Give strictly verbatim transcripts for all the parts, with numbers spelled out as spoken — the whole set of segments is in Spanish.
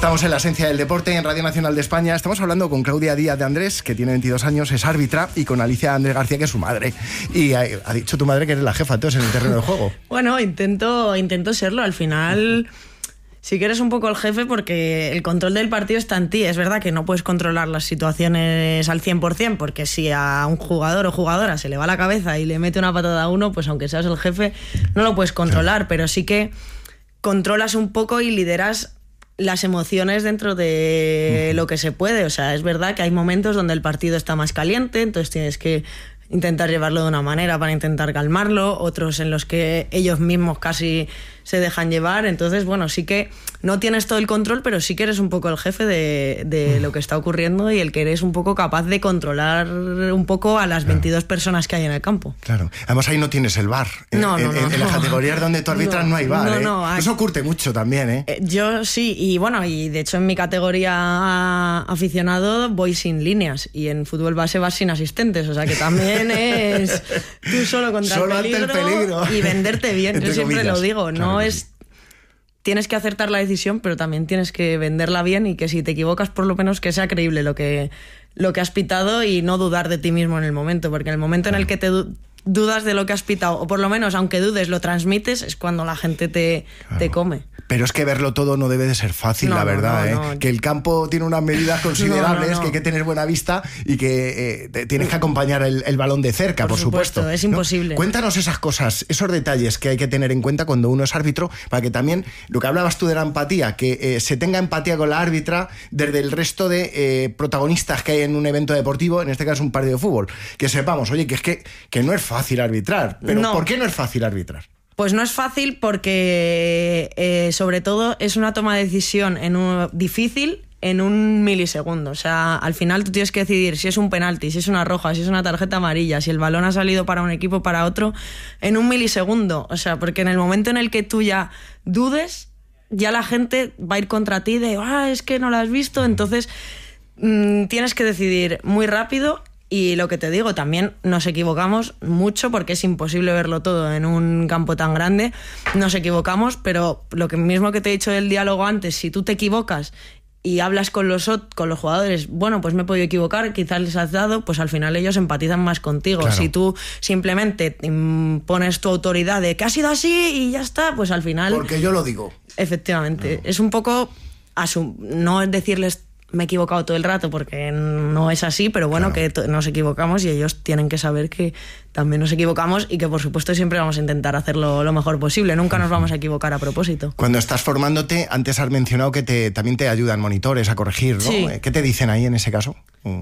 Estamos en La Esencia del Deporte, en Radio Nacional de España. Estamos hablando con Claudia Díaz de Andrés, que tiene veintidós años, es árbitra, y con Alicia Andrés García, que es su madre. Y ha, ha dicho tu madre que eres la jefa, entonces, en el terreno de juego. Bueno, intento, intento serlo. Al final, sí que eres un poco el jefe, porque el control del partido está en ti. Es verdad que no puedes controlar las situaciones al cien por ciento, porque si a un jugador o jugadora se le va la cabeza y le mete una patada a uno, pues aunque seas el jefe, no lo puedes controlar. Claro. Pero sí que controlas un poco y lideras las emociones dentro de lo que se puede. O sea, es verdad que hay momentos donde el partido está más caliente, entonces tienes que intentar llevarlo de una manera para intentar calmarlo, otros en los que ellos mismos casi se dejan llevar. Entonces, bueno, sí que no tienes todo el control, pero sí que eres un poco el jefe de, de lo que está ocurriendo y el que eres un poco capaz de controlar un poco a las veintidós claro. personas que hay en el campo. Claro. Además, ahí no tienes el V A R. No, en, no, no, en, en no. las categorías donde tú arbitras no, no hay V A R. No, ¿eh? no, hay... Eso curte mucho también, ¿eh? ¿eh? Yo sí, y bueno, y de hecho en mi categoría aficionado voy sin líneas, y en fútbol base vas sin asistentes, o sea que también es tú solo contra solo el, peligro ante el peligro y venderte bien. Entre Yo siempre comillas. lo digo, Claro no es... Sí. Tienes que acertar la decisión, pero también tienes que venderla bien, y que si te equivocas, por lo menos que sea creíble lo que, lo que has pitado, y no dudar de ti mismo en el momento, porque en el momento en el que te du- dudas de lo que has pitado, o por lo menos, aunque dudes, lo transmites, es cuando la gente te, claro. te come. Pero es que verlo todo no debe de ser fácil, no, la verdad, no, no, ¿eh? no. Que el campo tiene unas medidas considerables, no, no, no. que hay que tener buena vista y que eh, tienes que acompañar el, el balón de cerca, por, por supuesto. supuesto. Es imposible. ¿No? Cuéntanos esas cosas, esos detalles que hay que tener en cuenta cuando uno es árbitro, para que también, lo que hablabas tú de la empatía, que eh, se tenga empatía con la árbitra desde el resto de eh, protagonistas que hay en un evento deportivo, en este caso un partido de fútbol. Que sepamos, oye, que es que, que no es fácil arbitrar. Pero no. ¿por qué no es fácil arbitrar? Pues no es fácil porque, eh, sobre todo, es una toma de decisión en un, difícil en un milisegundo. O sea, al final tú tienes que decidir si es un penalti, si es una roja, si es una tarjeta amarilla, si el balón ha salido para un equipo o para otro, en un milisegundo. O sea, porque en el momento en el que tú ya dudes, ya la gente va a ir contra ti de, ah, es que no lo has visto. Entonces, mmm, tienes que decidir muy rápido. Y lo que te digo, también nos equivocamos mucho, porque es imposible verlo todo en un campo tan grande. Nos equivocamos, pero lo que mismo que te he dicho del diálogo antes, si tú te equivocas y hablas con los, con los jugadores, bueno, pues me he podido equivocar, quizás les has dado, pues al final ellos empatizan más contigo. Claro. Si tú simplemente pones tu autoridad de que ha sido así y ya está, pues al final... Porque yo lo digo. Efectivamente. No. Es un poco... Asum- no es decirles... me he equivocado todo el rato, porque no es así, pero bueno, claro. que t- nos equivocamos, y ellos tienen que saber que también nos equivocamos, y que por supuesto siempre vamos a intentar hacerlo lo mejor posible. Nunca nos vamos a equivocar a propósito. Cuando estás formándote, antes has mencionado que te, también te ayudan monitores a corregir, ¿no? Sí. ¿Qué te dicen ahí en ese caso?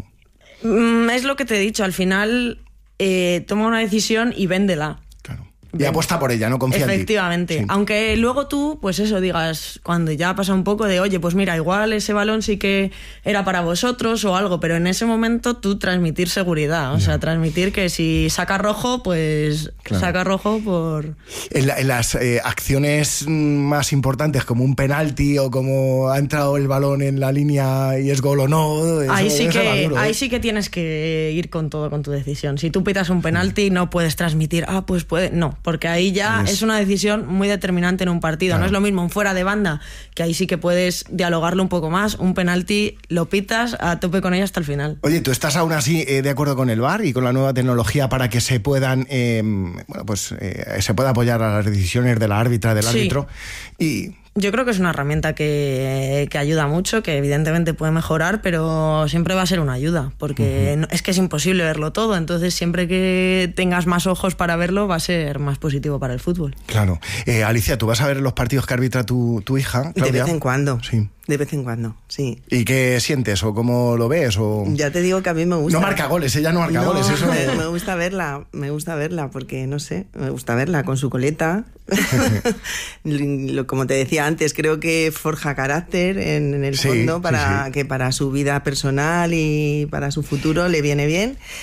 Mm, es lo que te he dicho, al final eh, toma una decisión y véndela. Y apuesta por ella, no confía en ti. Efectivamente. Sí. Aunque luego tú, pues eso, digas, cuando ya pasa un poco de, oye, pues mira, igual ese balón sí que era para vosotros o algo, pero en ese momento tú transmitir seguridad, o yeah. sea, transmitir que si saca rojo, pues claro. saca rojo por... En, la, en las eh, acciones más importantes, como un penalti o como ha entrado el balón en la línea y es gol o no... Eso, ahí, sí que, duro, ¿eh? ahí sí que tienes que ir con todo, con tu decisión. Si tú pitas un penalti, no puedes transmitir, ah, pues puede... No, porque ahí ya es, es una decisión muy determinante en un partido. Claro. No es lo mismo un fuera de banda, que ahí sí que puedes dialogarlo un poco más. Un penalti lo pitas a tope con ella hasta el final. Oye, ¿tú estás aún así eh, de acuerdo con el V A R y con la nueva tecnología para que se puedan, eh, bueno, pues eh, se pueda apoyar a las decisiones de la árbitra, del sí. árbitro? Y... Yo creo que es una herramienta que, que ayuda mucho, que evidentemente puede mejorar, pero siempre va a ser una ayuda, porque uh-huh. no, es que es imposible verlo todo. Entonces, siempre que tengas más ojos para verlo, va a ser más positivo para el fútbol. Claro. Eh, Alicia, ¿tú vas a ver los partidos que arbitra tu, tu hija, Claudia? De vez en cuando. Sí. De vez en cuando, sí. ¿Y qué sientes o cómo lo ves? O... Ya te digo que a mí me gusta. No marca goles, ella no marca no, goles. Eso... Me, me gusta verla, me gusta verla, porque no sé, me gusta verla con su coleta. Como te decía antes, creo que forja carácter en, en el sí, fondo, para sí, sí. que para su vida personal y para su futuro le viene bien.